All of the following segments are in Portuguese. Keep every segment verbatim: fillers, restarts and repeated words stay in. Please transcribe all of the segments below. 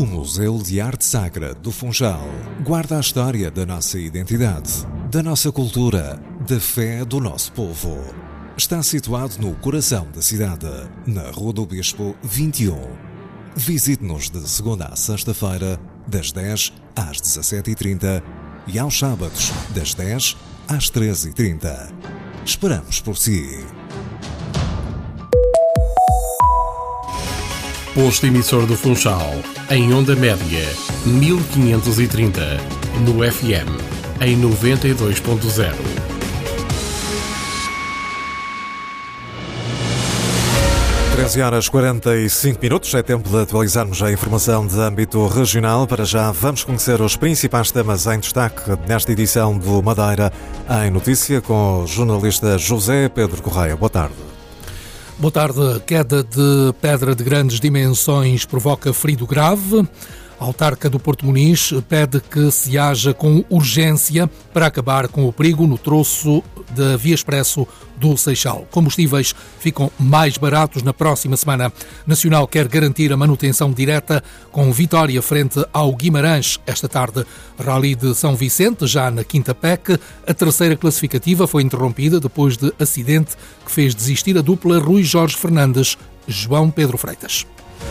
O Museu de Arte Sacra do Funchal guarda a história da nossa identidade, da nossa cultura, da fé do nosso povo. Está situado no coração da cidade, na Rua do Bispo vinte e um. Visite-nos de segunda a sexta-feira, das dez às dezassete e trinta e aos sábados, das dez às treze e trinta. Esperamos por si. Posto emissor do Funchal, em onda média, mil quinhentos e trinta, no F M, em noventa e dois ponto zero. treze horas e quarenta e cinco minutos, é tempo de atualizarmos a informação de âmbito regional. Para já vamos conhecer os principais temas em destaque nesta edição do Madeira em Notícia com o jornalista José Pedro Correia. Boa tarde. Boa tarde. Queda de pedra de grandes dimensões provoca ferido grave. A autarca do Porto Muniz pede que se haja com urgência para acabar com o perigo no troço da Via Expresso do Seixal. Combustíveis ficam mais baratos na próxima semana. Nacional quer garantir a manutenção direta com vitória frente ao Guimarães esta tarde. Rally de São Vicente, já na quinta P E C. A terceira classificativa foi interrompida depois de acidente que fez desistir a dupla Rui Jorge Fernandes, João Pedro Freitas.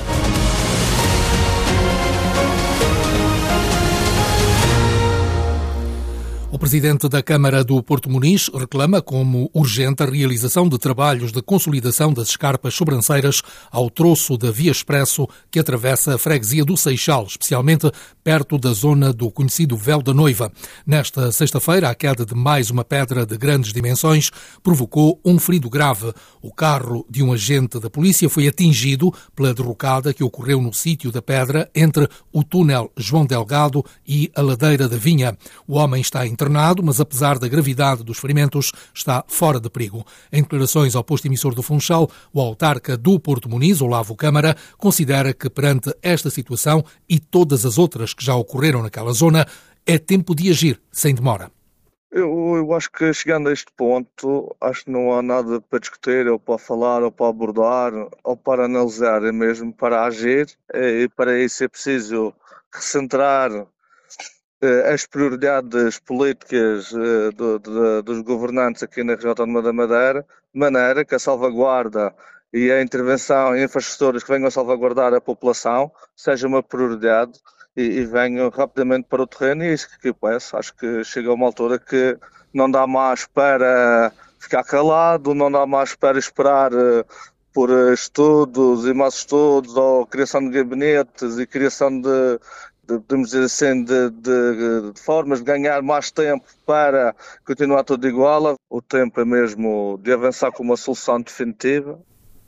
O presidente da Câmara do Porto Muniz reclama como urgente a realização de trabalhos de consolidação das escarpas sobranceiras ao troço da Via Expresso que atravessa a freguesia do Seixal, especialmente perto da zona do conhecido Véu da Noiva. Nesta sexta-feira, a queda de mais uma pedra de grandes dimensões provocou um ferido grave. O carro de um agente da polícia foi atingido pela derrocada que ocorreu no sítio da pedra entre o túnel João Delgado e a ladeira da Vinha. O homem está internado, mas apesar da gravidade dos ferimentos, está fora de perigo. Em declarações ao posto emissor do Funchal, o autarca do Porto Muniz, Olavo Câmara, considera que perante esta situação e todas as outras que já ocorreram naquela zona, é tempo de agir sem demora. Eu, eu acho que chegando a este ponto, acho que não há nada para discutir, ou para falar, ou para abordar, ou para analisar, é mesmo para agir, e para isso é preciso recentrar as prioridades políticas uh, do, do, dos governantes aqui na região autónoma da Madeira, de maneira que a salvaguarda e a intervenção em infraestruturas que venham a salvaguardar a população seja uma prioridade e, e venham rapidamente para o terreno, e é isso que eu peço. Acho que chega a uma altura que não dá mais para ficar calado, não dá mais para esperar uh, por estudos e mais estudos, ou criação de gabinetes e criação de podemos dizer assim, de, de, de formas de ganhar mais tempo para continuar tudo igual. O tempo é mesmo de avançar com uma solução definitiva.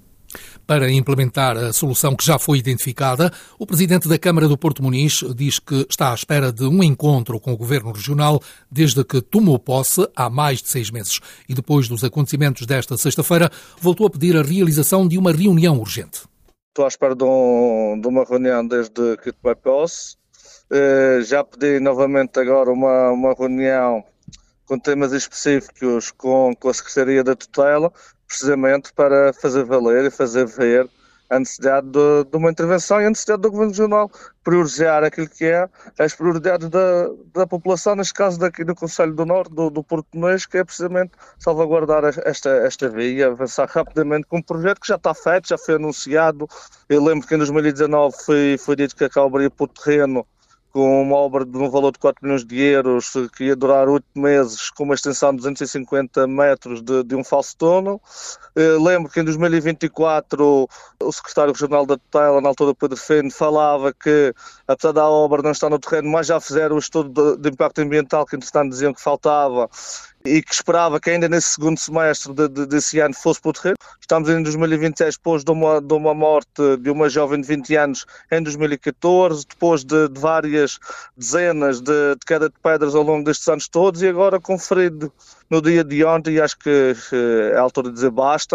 Para implementar a solução que já foi identificada, o presidente da Câmara do Porto Muniz diz que está à espera de um encontro com o Governo Regional desde que tomou posse há mais de seis meses. E depois dos acontecimentos desta sexta-feira, voltou a pedir a realização de uma reunião urgente. Estou à espera de, um, de uma reunião desde que tomei posse. Uh, já pedi novamente agora uma, uma reunião com temas específicos com, com a Secretaria da Tutela, precisamente para fazer valer e fazer ver a necessidade de, de uma intervenção e a necessidade do Governo Regional priorizar aquilo que é as prioridades da, da população, neste caso daqui do Concelho do Norte, do, do Porto Muniz, que é precisamente salvaguardar esta, esta via, avançar rapidamente com um projeto que já está feito, já foi anunciado. Eu lembro que em dois mil e dezanove foi, foi dito que acabaria por terreno com uma obra de um valor de quatro milhões de euros que ia durar oito meses, com uma extensão de duzentos e cinquenta metros de, de um falso túnel. Uh, lembro que em dois mil e vinte e quatro o secretário regional da Tutela, na altura Pedro Fino, falava que, apesar da obra não estar no terreno, mas já fizeram o estudo de, de impacto ambiental que, entretanto, diziam que faltava, e que esperava que ainda nesse segundo semestre de, de, desse ano fosse para o terreno. Estamos em dois mil e vinte e seis, depois de uma, de uma morte de uma jovem de vinte anos em dois mil e catorze, depois de, de várias dezenas de, de queda de pedras ao longo destes anos todos, e agora conferido no dia de ontem, e acho que é a altura de dizer basta.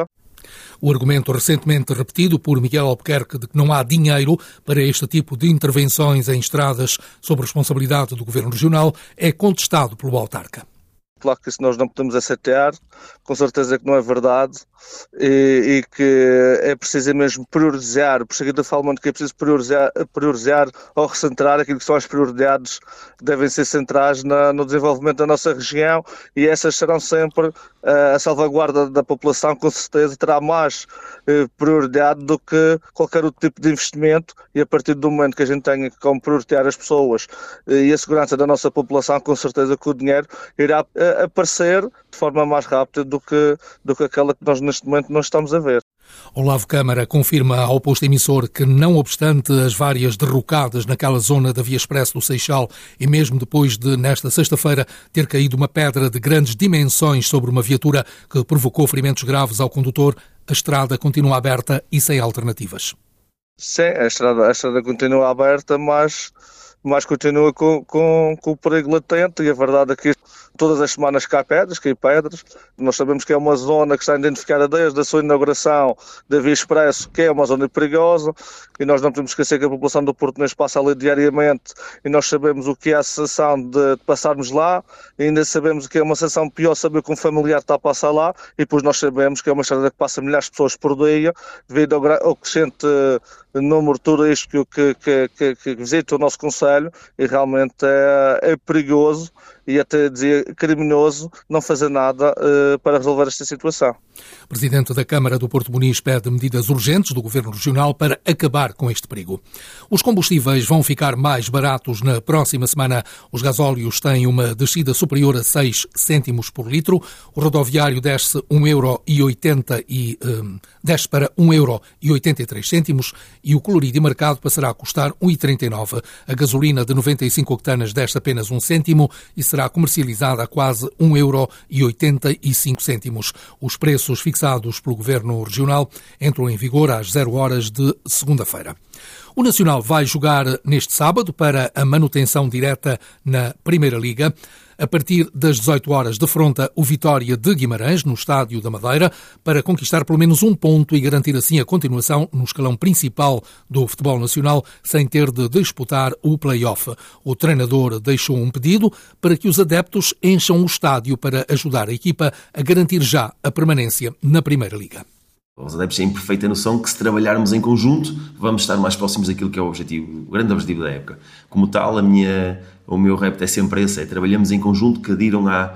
O argumento recentemente repetido por Miguel Albuquerque de que não há dinheiro para este tipo de intervenções em estradas sob responsabilidade do Governo Regional é contestado pelo autarca. Claro que isso nós não podemos aceitar, com certeza que não é verdade e, e que é preciso mesmo priorizar, por seguir da forma que é preciso priorizar, priorizar ou recentrar aquilo que são as prioridades que devem ser centrais na, no desenvolvimento da nossa região, e essas serão sempre uh, a salvaguarda da população, com certeza terá mais uh, prioridade do que qualquer outro tipo de investimento, e a partir do momento que a gente tenha como prioritar as pessoas uh, e a segurança da nossa população, com certeza que o dinheiro irá uh, aparecer de forma mais rápida do que, do que aquela que nós neste momento não estamos a ver. Olavo Câmara confirma ao posto emissor que, não obstante as várias derrocadas naquela zona da Via Expresso do Seixal e mesmo depois de, nesta sexta-feira, ter caído uma pedra de grandes dimensões sobre uma viatura que provocou ferimentos graves ao condutor, a estrada continua aberta e sem alternativas. Sim, a estrada, a estrada continua aberta, mas, mas continua com, com, com o perigo latente, e a verdade é que todas as semanas cai pedras, cai pedras. Nós sabemos que é uma zona que está identificada desde a sua inauguração da Via Expresso, que é uma zona perigosa, e nós não podemos esquecer que a população do Porto passa ali diariamente, e nós sabemos o que é a sensação de passarmos lá, e ainda sabemos o que é uma sensação pior saber que um familiar está a passar lá, e depois nós sabemos que é uma estrada que passa milhares de pessoas por dia, devido ao, ao crescente número turístico que, que, que, que visita o nosso concelho, e realmente é, é perigoso e até dizer criminoso não fazer nada uh, para resolver esta situação. O Presidente da Câmara do Porto Muniz pede medidas urgentes do Governo Regional para acabar com este perigo. Os combustíveis vão ficar mais baratos na próxima semana. Os gasóleos têm uma descida superior a seis cêntimos por litro. O rodoviário desce um euro e oitenta e um, desce para um euro e oitenta e três cêntimos e o colorido e marcado passará a custar um euro e trinta e nove. A gasolina de noventa e cinco octanas desce apenas um cêntimo e será comercializada a quase um euro e oitenta e cinco cêntimos. Os preços fixados pelo Governo Regional entram em vigor às zero horas de segunda-feira. O Nacional vai jogar neste sábado para a manutenção direta na Primeira Liga. A partir das dezoito horas, defronta o Vitória de Guimarães, no Estádio da Madeira, para conquistar pelo menos um ponto e garantir assim a continuação no escalão principal do futebol nacional, sem ter de disputar o play-off. O treinador deixou um pedido para que os adeptos encham o estádio para ajudar a equipa a garantir já a permanência na Primeira Liga. Os adeptos têm perfeita noção que, se trabalharmos em conjunto, vamos estar mais próximos daquilo que é o objetivo, o grande objetivo da época. Como tal, a minha, o meu repto é sempre esse, é trabalhamos em conjunto, que adiram à,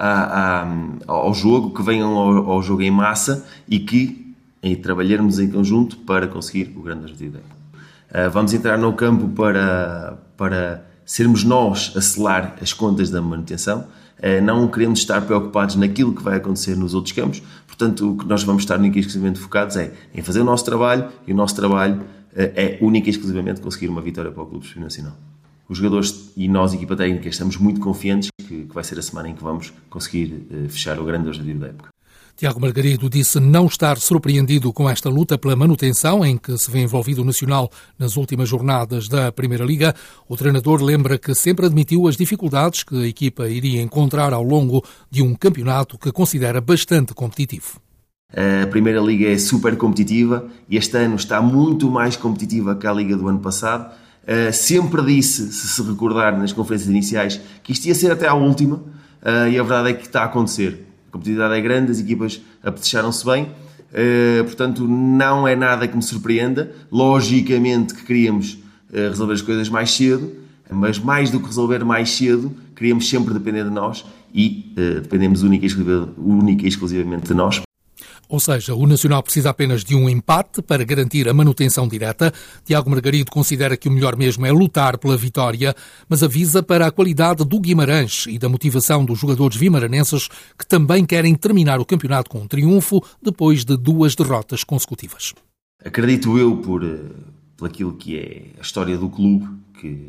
à, à, ao jogo, que venham ao, ao jogo em massa e que e trabalharmos em conjunto para conseguir o grande objetivo da época. Vamos entrar no campo para, para sermos nós a selar as contas da manutenção. Não queremos estar preocupados naquilo que vai acontecer nos outros campos, portanto o que nós vamos estar única e exclusivamente focados é em fazer o nosso trabalho, e o nosso trabalho é única e exclusivamente conseguir uma vitória para o Clube Desportivo Nacional. Os jogadores e nós, equipa técnica, estamos muito confiantes que, que vai ser a semana em que vamos conseguir fechar o grande objetivo da época. Tiago Margarido disse não estar surpreendido com esta luta pela manutenção em que se vê envolvido o Nacional nas últimas jornadas da Primeira Liga. O treinador lembra que sempre admitiu as dificuldades que a equipa iria encontrar ao longo de um campeonato que considera bastante competitivo. A Primeira Liga é super competitiva e este ano está muito mais competitiva que a Liga do ano passado. Sempre disse, se se recordar nas conferências iniciais, que isto ia ser até à última, e a verdade é que está a acontecer. A competitividade é grande, as equipas apetrecharam-se bem, uh, portanto não é nada que me surpreenda. Logicamente que queríamos uh, resolver as coisas mais cedo, mas mais do que resolver mais cedo, queríamos sempre depender de nós e uh, dependemos única e exclusivamente de nós. Ou seja, o Nacional precisa apenas de um empate para garantir a manutenção direta. Tiago Margarido considera que o melhor mesmo é lutar pela vitória, mas avisa para a qualidade do Guimarães e da motivação dos jogadores vimaranenses, que também querem terminar o campeonato com um triunfo depois de duas derrotas consecutivas. Acredito eu, por, por aquilo que é a história do clube, que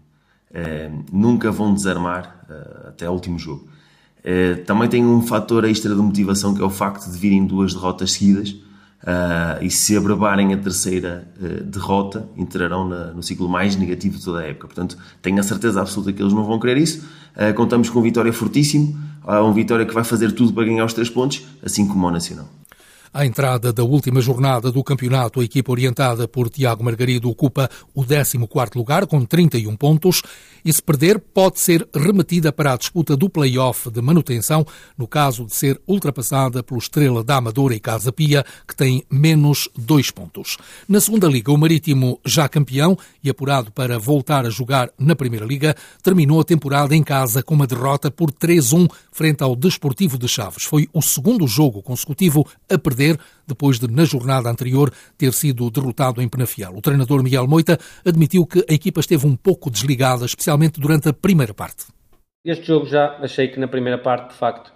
eh, nunca vão desarmar eh, até o último jogo. Uh, também tem um fator extra de motivação, que é o facto de virem duas derrotas seguidas uh, e se abrevarem a terceira uh, derrota, entrarão na, no ciclo mais negativo de toda a época. Portanto, tenho a certeza absoluta que eles não vão querer isso. Uh, contamos com um Vitória fortíssimo, uh, um Vitória que vai fazer tudo para ganhar os três pontos, assim como o Nacional. À entrada da última jornada do campeonato, a equipa orientada por Tiago Margarido ocupa o décimo quarto lugar com trinta e um pontos e, se perder, pode ser remetida para a disputa do play-off de manutenção, no caso de ser ultrapassada pelo Estrela da Amadora e Casa Pia, que tem menos dois pontos. Na segunda Liga, o Marítimo, já campeão e apurado para voltar a jogar na Primeira Liga, terminou a temporada em casa com uma derrota por três a um frente ao Desportivo de Chaves. Foi o segundo jogo consecutivo a perder, depois de, na jornada anterior, ter sido derrotado em Penafiel. O treinador Miguel Moita admitiu que a equipa esteve um pouco desligada, especialmente durante a primeira parte. Este jogo já achei que na primeira parte, de facto,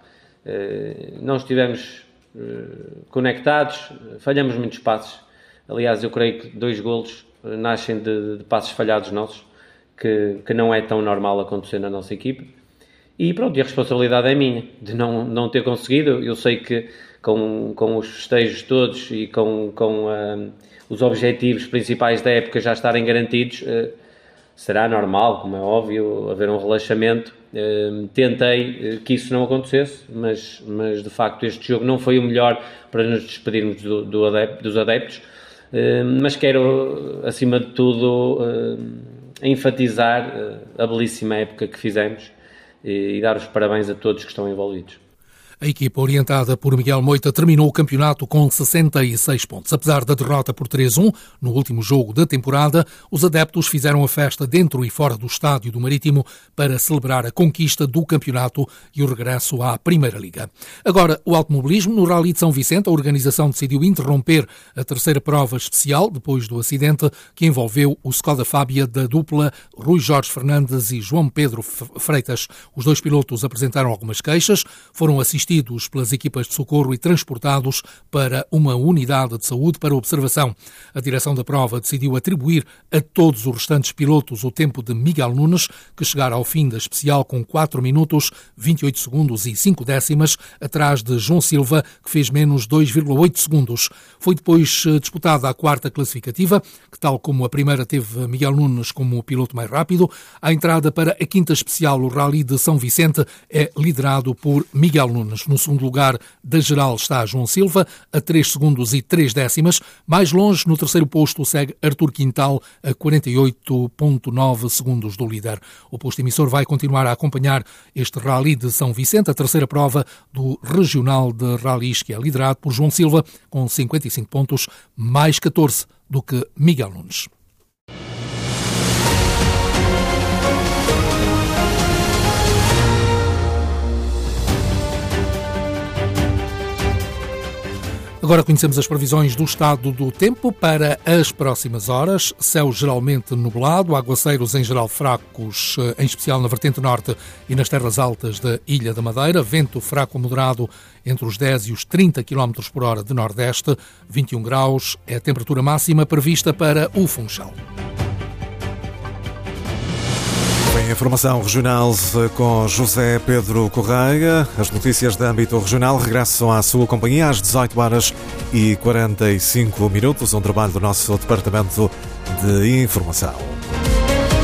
não estivemos conectados, falhamos muitos passos. Aliás, eu creio que dois golos nascem de, de passos falhados nossos, que, que não é tão normal acontecer na nossa equipe. E pronto, e a responsabilidade é minha, de não, não ter conseguido. Eu sei que com, com os festejos todos e com, com uh, os objetivos principais da época já estarem garantidos, uh, será normal, como é óbvio, haver um relaxamento. Uh, tentei uh, que isso não acontecesse, mas, mas de facto este jogo não foi o melhor para nos despedirmos do, do adep- dos adeptos. Uh, mas quero, acima de tudo, uh, enfatizar uh, a belíssima época que fizemos e dar os parabéns a todos que estão envolvidos. A equipa orientada por Miguel Moita terminou o campeonato com sessenta e seis pontos. Apesar da derrota por três a um no último jogo da temporada, os adeptos fizeram a festa dentro e fora do estádio do Marítimo para celebrar a conquista do campeonato e o regresso à Primeira Liga. Agora, o automobilismo. No Rally de São Vicente, a organização decidiu interromper a terceira prova especial depois do acidente que envolveu o Skoda Fábia da dupla Rui Jorge Fernandes e João Pedro Freitas. Os dois pilotos apresentaram algumas queixas, foram assistidos pelas equipas de socorro e transportados para uma unidade de saúde para observação. A direção da prova decidiu atribuir a todos os restantes pilotos o tempo de Miguel Nunes, que chegara ao fim da especial com quatro minutos, vinte e oito segundos e cinco décimas, atrás de João Silva, que fez menos dois vírgula oito segundos. Foi depois disputada a quarta classificativa, que, tal como a primeira, teve Miguel Nunes como o piloto mais rápido. A entrada para a quinta especial, o Rally de São Vicente, é liderado por Miguel Nunes. No segundo lugar da geral está João Silva, a três segundos e três décimas. Mais longe, no terceiro posto, segue Artur Quintal, a quarenta e oito vírgula nove segundos do líder. O posto emissor vai continuar a acompanhar este Rally de São Vicente, a terceira prova do Regional de Rallys, que é liderado por João Silva, com cinquenta e cinco pontos, mais catorze do que Miguel Nunes. Agora conhecemos as previsões do estado do tempo para as próximas horas. Céu geralmente nublado, aguaceiros em geral fracos, em especial na vertente norte e nas terras altas da Ilha da Madeira. Vento fraco a moderado entre os dez e os trinta quilómetros por hora de nordeste. vinte e um graus é a temperatura máxima prevista para o Funchal. Em informação regional com José Pedro Correia. As notícias de âmbito regional regressam à sua companhia às dezoito horas e quarenta e cinco minutos, um trabalho do nosso Departamento de Informação.